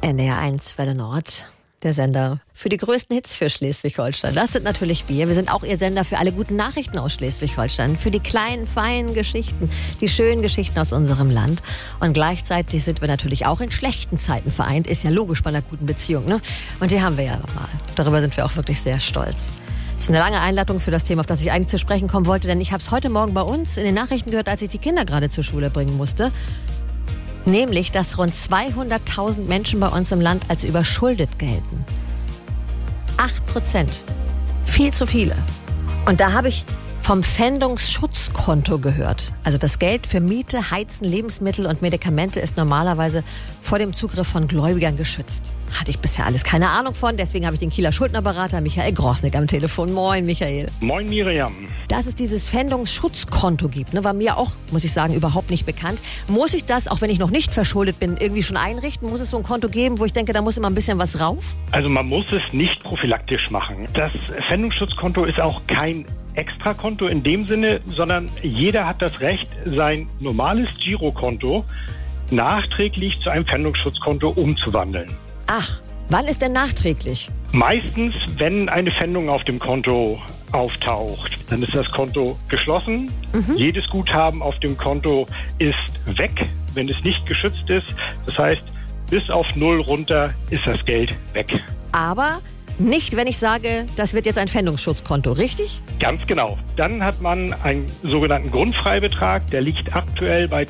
NDR 1 Welle Nord, der Sender für die größten Hits für Schleswig-Holstein. Das sind natürlich wir. Wir sind auch Ihr Sender für alle guten Nachrichten aus Schleswig-Holstein, für die kleinen, feinen Geschichten, die schönen Geschichten aus unserem Land. Und gleichzeitig sind wir natürlich auch in schlechten Zeiten vereint. Ist ja logisch bei einer guten Beziehung, ne? Und die haben wir ja nochmal. Darüber sind wir auch wirklich sehr stolz. Das ist eine lange Einleitung für das Thema, auf das ich eigentlich zu sprechen kommen wollte, denn ich habe es heute Morgen bei uns in den Nachrichten gehört, als ich die Kinder gerade zur Schule bringen musste. Nämlich, dass rund 200.000 Menschen bei uns im Land als überschuldet gelten. 8%. Viel zu viele. Und da habe ich vom Pfändungsschutzkonto gehört. Also das Geld für Miete, Heizen, Lebensmittel und Medikamente ist normalerweise vor dem Zugriff von Gläubigern geschützt. Hatte ich bisher alles keine Ahnung von, deswegen habe ich den Kieler Schuldnerberater Michael Grosnick am Telefon. Moin, Michael. Moin, Miriam. Dass es dieses Pfändungsschutzkonto gibt, ne, war mir auch, muss ich sagen, überhaupt nicht bekannt. Muss ich das, auch wenn ich noch nicht verschuldet bin, irgendwie schon einrichten? Muss es so ein Konto geben, wo ich denke, da muss immer ein bisschen was rauf? Also man muss es nicht prophylaktisch machen. Das Pfändungsschutzkonto ist auch kein Extrakonto in dem Sinne, sondern jeder hat das Recht, sein normales Girokonto nachträglich zu einem Pfändungsschutzkonto umzuwandeln. Ach, wann ist denn nachträglich? Meistens, wenn eine Pfändung auf dem Konto auftaucht, dann ist das Konto geschlossen. Jedes Guthaben auf dem Konto ist weg, wenn es nicht geschützt ist. Das heißt, bis auf 0 runter ist das Geld weg. Aber nicht, wenn ich sage, das wird jetzt ein Pfändungsschutzkonto, richtig? Ganz genau. Dann hat man einen sogenannten Grundfreibetrag, der liegt aktuell bei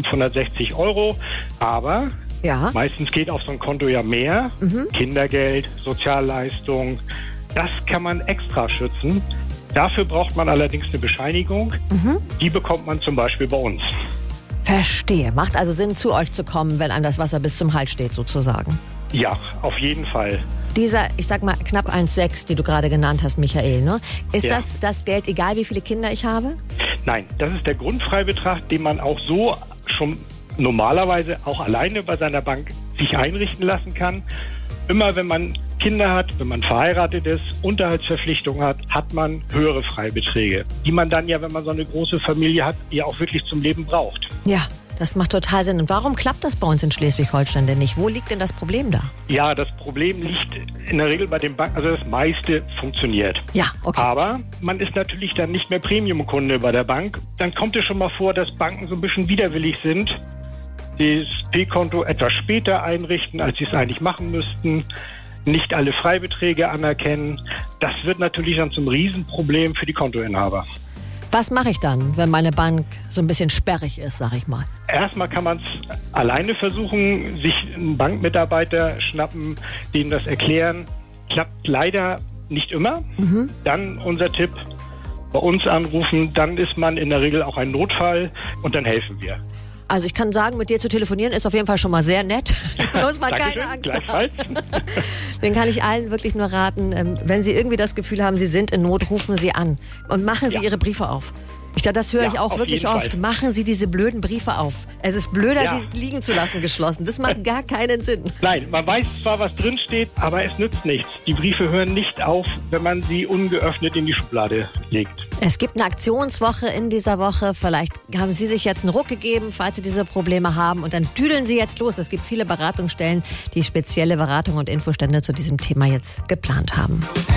1.560 €. Aber ja, meistens geht auf so ein Konto ja mehr. Kindergeld, Sozialleistung, das kann man extra schützen. Dafür braucht man allerdings eine Bescheinigung. Die bekommt man zum Beispiel bei uns. Verstehe. Macht also Sinn, zu euch zu kommen, wenn einem das Wasser bis zum Hals steht, sozusagen. Ja, auf jeden Fall. Dieser, ich sag mal, knapp 1,6, die du gerade genannt hast, Michael, ne? Ist Ja. das Geld, egal wie viele Kinder ich habe? Nein, das ist der Grundfreibetrag, den man auch so schon normalerweise auch alleine bei seiner Bank sich einrichten lassen kann. Immer wenn man Kinder hat, wenn man verheiratet ist, Unterhaltsverpflichtungen hat, hat man höhere Freibeträge, die man dann ja, wenn man so eine große Familie hat, ja auch wirklich zum Leben braucht. Ja, das macht total Sinn. Und warum klappt das bei uns in Schleswig-Holstein denn nicht? Wo liegt denn das Problem da? Ja, das Problem liegt in der Regel bei den Banken, also das meiste funktioniert. Ja, okay. Aber man ist natürlich dann nicht mehr Premium-Kunde bei der Bank. Dann kommt es schon mal vor, dass Banken so ein bisschen widerwillig sind, das P-Konto etwas später einrichten, als sie es eigentlich machen müssten, nicht alle Freibeträge anerkennen. Das wird natürlich dann zum Riesenproblem für die Kontoinhaber. Was mache ich dann, wenn meine Bank so ein bisschen sperrig ist, sag ich mal? Erstmal kann man es alleine versuchen, sich einen Bankmitarbeiter schnappen, denen das erklären. Klappt leider nicht immer. Dann unser Tipp, bei uns anrufen, dann ist man in der Regel auch ein Notfall und dann helfen wir. Also ich kann sagen, mit dir zu telefonieren ist auf jeden Fall schon mal sehr nett. Da muss man keine Angst haben. Den kann ich allen wirklich nur raten, wenn Sie irgendwie das Gefühl haben, Sie sind in Not, rufen Sie an und machen Sie Ihre Briefe auf. Das höre ich auch wirklich oft. Machen Sie diese blöden Briefe auf. Es ist blöder, sie liegen zu lassen, geschlossen. Das macht gar keinen Sinn. Nein, man weiß zwar, was drin steht, aber es nützt nichts. Die Briefe hören nicht auf, wenn man sie ungeöffnet in die Schublade legt. Es gibt eine Aktionswoche in dieser Woche. Vielleicht haben Sie sich jetzt einen Ruck gegeben, falls Sie diese Probleme haben. Und dann düdeln Sie jetzt los. Es gibt viele Beratungsstellen, die spezielle Beratung und Infostände zu diesem Thema jetzt geplant haben.